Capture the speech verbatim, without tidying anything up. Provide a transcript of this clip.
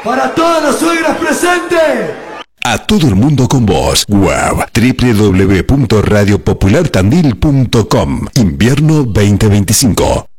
Para todas las suegras presentes. A todo el mundo con vos. Web doble u doble u doble u punto radio popular tandil punto com. Invierno veinte veinticinco.